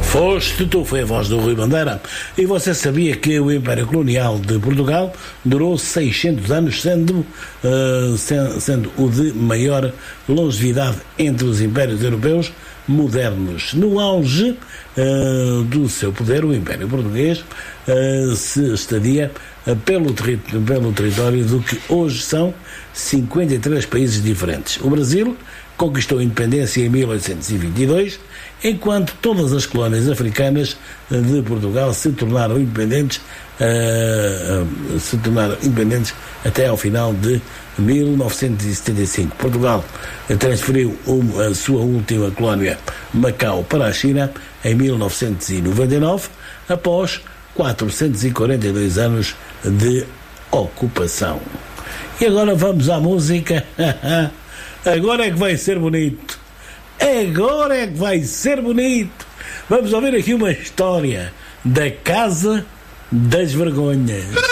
Foste tu, foi a voz do Rui Bandeira. E você sabia que o Império Colonial de Portugal durou 600 anos, sendo o de maior longevidade entre os impérios europeus modernos. No auge do seu poder, o Império Português se estadia pelo território do que hoje são 53 países diferentes. O Brasil conquistou a independência em 1822, enquanto todas as colónias africanas de Portugal se tornaram independentes até ao final de 1975. Portugal transferiu a sua última colónia, Macau, para a China em 1999, após 442 anos de ocupação. E agora vamos à música. Agora é que vai ser bonito. Agora é que vai ser bonito. Vamos ouvir aqui uma história da Casa das Vergonhas.